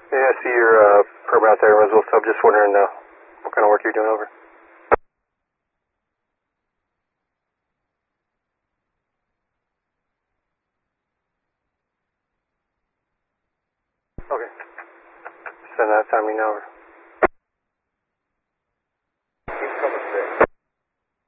Yeah, I see your permit out there in Roswell, so I'm just wondering what kind of work you're doing over. Okay. Send that time me now over.